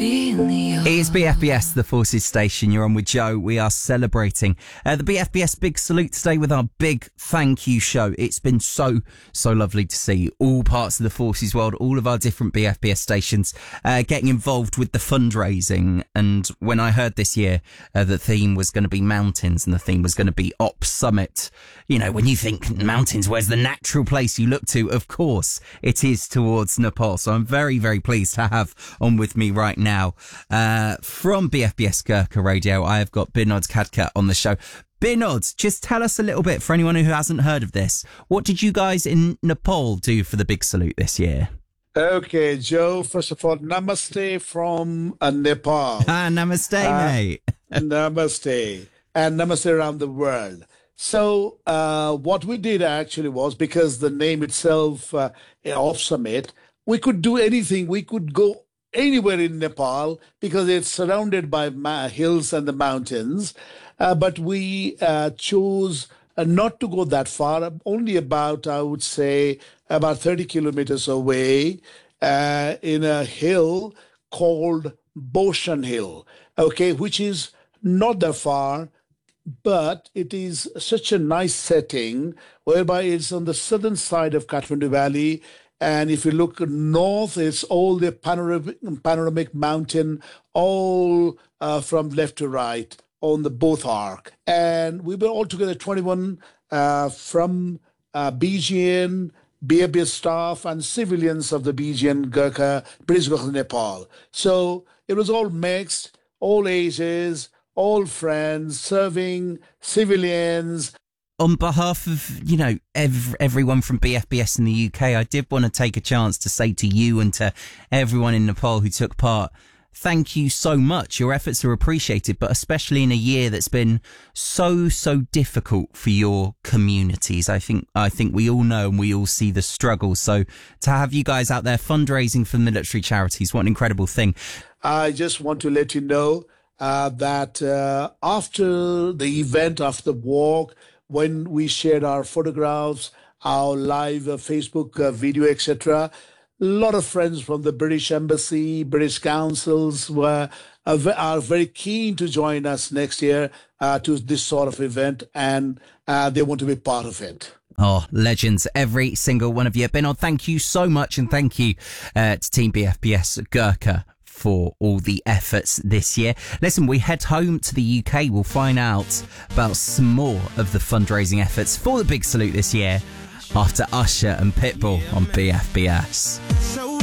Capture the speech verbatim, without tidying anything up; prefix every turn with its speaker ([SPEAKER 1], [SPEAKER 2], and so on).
[SPEAKER 1] It is B F B S, the Forces Station. You're on with Joe. We are celebrating uh, the B F B S Big Salute today with our big thank you show. It's been so, so lovely to see all parts of the Forces world, all of our different B F B S stations uh, getting involved with the fundraising. And when I heard this year uh, the theme was going to be mountains and the theme was going to be Op Summit, you know, when you think mountains, where's the natural place you look to? Of course, it is towards Nepal. So I'm very, very pleased to have on with me right now uh, from B F B S Gurkha Radio, I have got Binod Khadka on the show. Binod, just tell us a little bit, for anyone who hasn't heard of this, what did you guys in Nepal do for the Big Salute this year?
[SPEAKER 2] Okay, Joe, first of all, namaste from uh, Nepal.
[SPEAKER 1] Ah, namaste, uh, mate.
[SPEAKER 2] Namaste. And namaste around the world. So uh, what we did actually was, because the name itself, uh, Op Summit, we could do anything. We could go anywhere in Nepal because it's surrounded by ma- hills and the mountains. Uh, but we uh, chose uh, not to go that far, only about, I would say, about thirty kilometers away uh, in a hill called Boshan Hill, okay, which is not that far, but it is such a nice setting whereby it's on the southern side of Kathmandu Valley. And if you look north, it's all the panoramic, panoramic mountain, all uh, from left to right on the both arc. And we were all together twenty-one uh, from uh, B G N, B F B S staff, and civilians of the B G N Gurkha, British Gurkha Nepal. So it was all mixed, all ages, all friends, serving civilians.
[SPEAKER 1] On behalf of, you know, ev- everyone from B F B S in the U K, I did want to take a chance to say to you and to everyone in Nepal who took part, thank you so much. Your efforts are appreciated, but especially in a year that's been so, so difficult for your communities. I think, I think we all know and we all see the struggle. So to have you guys out there fundraising for military charities, what an incredible thing.
[SPEAKER 2] I just want to let you know uh, that uh, after the event, after the walk, when we shared our photographs, our live uh, Facebook uh, video, et cetera, a lot of friends from the British Embassy, British councils were uh, are very keen to join us next year uh, to this sort of event, and uh, they want to be part of it.
[SPEAKER 1] Oh, legends, every single one of you. Binod, thank you so much, and thank you uh, to Team B F B S Gurkha for all the efforts this year. Listen, we head home to the U K. We'll find out about some more of the fundraising efforts for the Big Salute this year after Usher and Pitbull on B F B S.